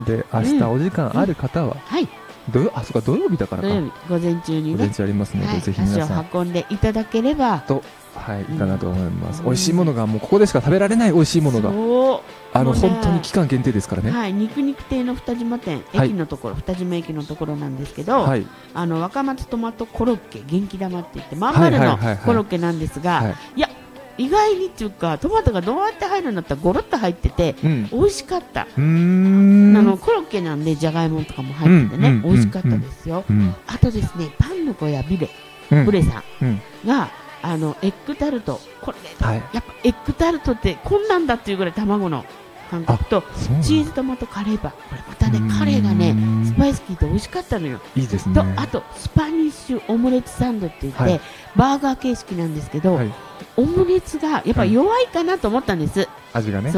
で、明日お時間ある方は、 はい、 そうか、土曜日だからか。 土曜日、午前中にね、 午前中ありますので、ぜひ皆さん。 足を運んでいただければ。 はい、いいかなと思います。美味しいものが、もうここでしか食べられない美味しいものが。本当に期間限定ですからね。 はい、肉肉亭の二島店、駅のところ、二島駅のところなんですけど、若松トマトコロッケ、元気玉って言って、まん丸のコロッケなんですが、いや、意外にっていうか、トマトがどうやって入るんだったらゴロッと入ってて、美味しかった。コロッケなんでじゃがいもとかも入っててね、美味しかったですよ。あとですね、パンの小屋ブレさんがエッグタルト、これやっぱエッグタルトってこんなんだっていうぐらい卵の感覚とチーズトマトカレーパン、これまたねカレーがねスパイス効いて美味しかったのよ。 いいですね。 とあとスパニッシュオムレツサンドって言ってバーガー形式なんですけど、オムレツがやっぱ弱いかなと思ったんです。 味がね。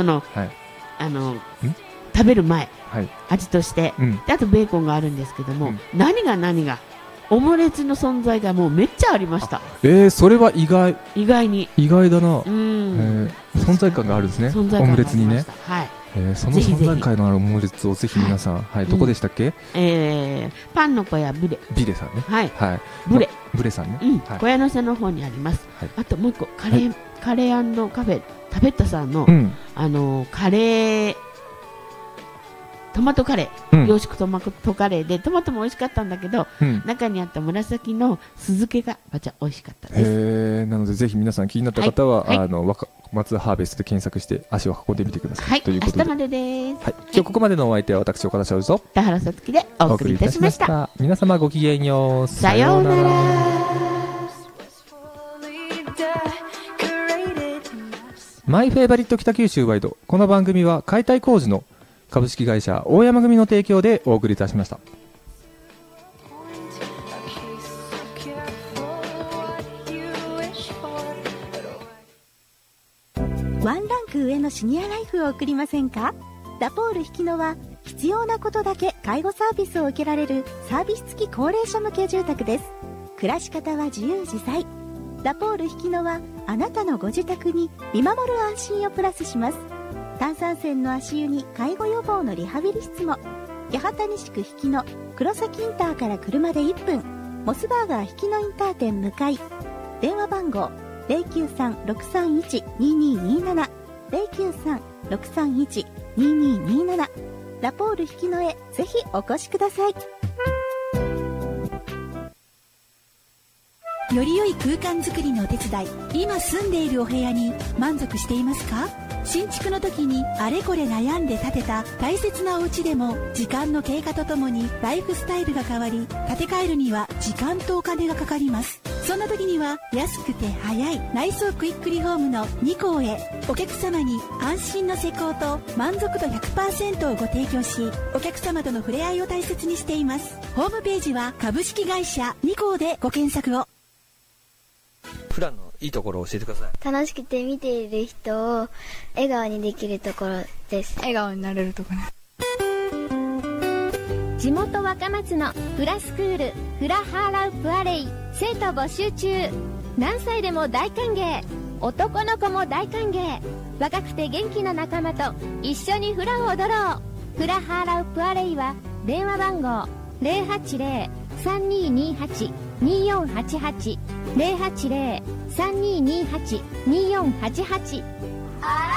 食べる前味として、あとベーコンがあるんですけども、何がオムレツの存在がもうめっちゃありました。 それは意外だな。 存在感があるんですね、オムレツにね。その存在感のあるオムレツをぜひ皆さん、どこでしたっけ？ パンの小屋ビレさんね。 ブレさんね。 小屋の瀬の方にあります。あともう一個カレーカフェタベッタさんのカレートマトカレー、洋食トマトカレーでトマトも美味しかったんだけど、中にあった紫の酢漬けがまた美味しかったです。 なのでぜひ皆さん気になった方は若松ハーベストで検索して足を運んでみてください。 明日までです。 今日ここまでのお相手は私岡田翔と田原さつきでお送りいたしました。 皆様ごきげんよう。 さようなら。 マイフェイバリット北九州ワイド。この番組は解体工事の株式会社大山組の提供でお送りいたしました。 ワンランク上のシニアライフを送りませんか？ラポール引野は必要なことだけ介護サービスを受けられるサービス付き高齢者向け住宅です。暮らし方は自由自在。ラポール引野はあなたのご自宅に見守る安心をプラスします。炭酸泉の足湯に介護予防のリハビリ室も。八幡西区引野黒崎インターから車で1分、モスバーガー引野インター店向かい。電話番号 093-631-2227 093-631-2227 ラポール引野へぜひお越しください。 より良い空間づくりのお手伝い、今住んでいるお部屋に満足していますか？新築の時にあれこれ悩んで建てた大切なお家でも、時間の経過とともにライフスタイルが変わり、建て替えるには時間とお金がかかります。そんな時には安くて早い内装クイックリフォームの2項へ、お客様に安心の施工と満足度 100% をご提供し、お客様との触れ合いを大切にしています。ホームページは株式会社2項でご検索を。 プランのいいところを教えてください。 楽しくて見ている人を笑顔にできるところです。 笑顔になれるところ。 地元若松のフラスクールフラハーラウプアレイ生徒募集中。何歳でも大歓迎、男の子も大歓迎。若くて元気な仲間と一緒にフラを踊ろう。フラハーラウプアレイは電話番号 080-3228-2488 080-3228-2488